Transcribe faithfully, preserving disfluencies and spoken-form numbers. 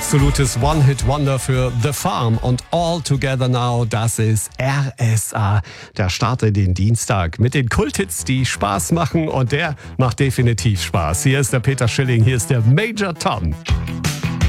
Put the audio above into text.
Absolutes One-Hit-Wonder für The Farm und All Together Now, das ist R S A. Der startet den Dienstag mit den Kulthits, die Spaß machen, und der macht definitiv Spaß. Hier ist der Peter Schilling, hier ist der Major Tom.